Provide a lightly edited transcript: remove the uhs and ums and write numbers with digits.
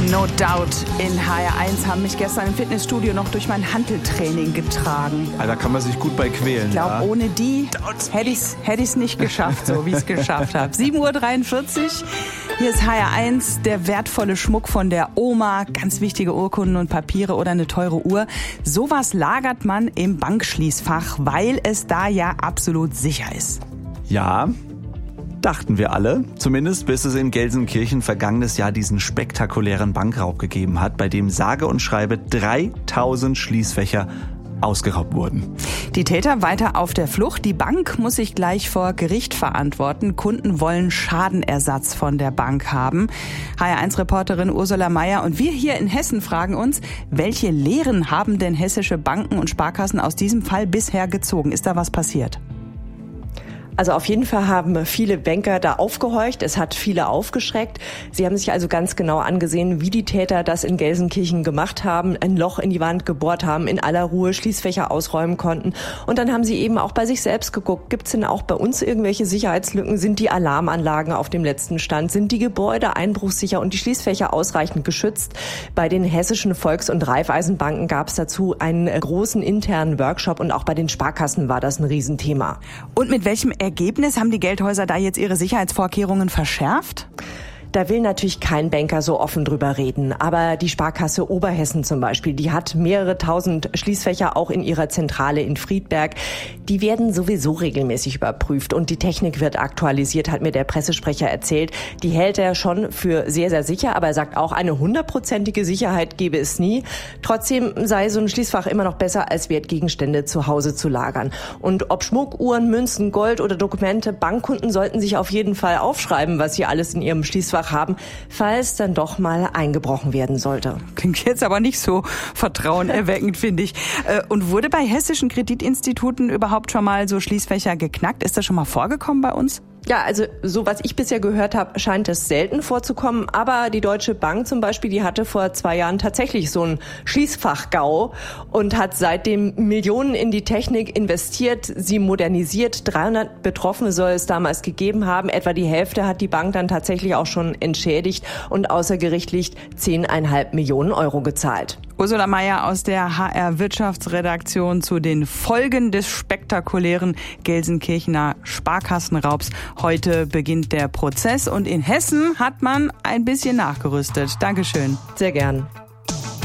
No Doubt in HR1 haben mich gestern im Fitnessstudio noch durch mein Hanteltraining getragen. Da kann man sich gut bei quälen. Ich glaube, ohne die hätte ich's nicht geschafft, so wie ich es geschafft habe. 7:43 Uhr. Hier ist HR1, der wertvolle Schmuck von der Oma, ganz wichtige Urkunden und Papiere oder eine teure Uhr. Sowas lagert man im Bankschließfach, weil es da ja absolut sicher ist. Ja, dachten wir alle. Zumindest bis es in Gelsenkirchen vergangenes Jahr diesen spektakulären Bankraub gegeben hat, bei dem sage und schreibe 3000 Schließfächer ausgeraubt wurden. Die Täter weiter auf der Flucht. Die Bank muss sich gleich vor Gericht verantworten. Kunden wollen Schadenersatz von der Bank haben. HR1-Reporterin Ursula Meier und wir hier in Hessen fragen uns, welche Lehren haben denn hessische Banken und Sparkassen aus diesem Fall bisher gezogen? Ist da was passiert? Also auf jeden Fall haben viele Banker da aufgehorcht. Es hat viele aufgeschreckt. Sie haben sich also ganz genau angesehen, wie die Täter das in Gelsenkirchen gemacht haben, ein Loch in die Wand gebohrt haben, in aller Ruhe Schließfächer ausräumen konnten. Und dann haben sie eben auch bei sich selbst geguckt, gibt es denn auch bei uns irgendwelche Sicherheitslücken? Sind die Alarmanlagen auf dem letzten Stand? Sind die Gebäude einbruchssicher und die Schließfächer ausreichend geschützt? Bei den hessischen Volks- und Raiffeisenbanken gab es dazu einen großen internen Workshop und auch bei den Sparkassen war das ein Riesenthema. Und mit welchem Ergebnis haben die Geldhäuser da jetzt ihre Sicherheitsvorkehrungen verschärft? Da will natürlich kein Banker so offen drüber reden. Aber die Sparkasse Oberhessen zum Beispiel, die hat mehrere tausend Schließfächer auch in ihrer Zentrale in Friedberg. Die werden sowieso regelmäßig überprüft und die Technik wird aktualisiert, hat mir der Pressesprecher erzählt. Die hält er schon für sehr, sehr sicher, aber er sagt auch, eine 100%ige Sicherheit gebe es nie. Trotzdem sei so ein Schließfach immer noch besser, als Wertgegenstände zu Hause zu lagern. Und ob Schmuck, Uhren, Münzen, Gold oder Dokumente, Bankkunden sollten sich auf jeden Fall aufschreiben, was sie alles in ihrem Schließfach haben, falls dann doch mal eingebrochen werden sollte. Klingt jetzt aber nicht so vertrauenerweckend, finde ich. Und wurde bei hessischen Kreditinstituten überhaupt schon mal so Schließfächer geknackt? Ist das schon mal vorgekommen bei uns? Ja, also so was ich bisher gehört habe, scheint es selten vorzukommen. Aber die Deutsche Bank zum Beispiel, die hatte vor 2 Jahren tatsächlich so ein Schließfach-GAU und hat seitdem Millionen in die Technik investiert, sie modernisiert. 300 Betroffene soll es damals gegeben haben. Etwa die Hälfte hat die Bank dann tatsächlich auch schon entschädigt und außergerichtlich 10,5 Millionen Euro gezahlt. Ursula Meier aus der HR-Wirtschaftsredaktion zu den Folgen des spektakulären Gelsenkirchener Sparkassenraubs. Heute beginnt der Prozess und in Hessen hat man ein bisschen nachgerüstet. Dankeschön. Sehr gern.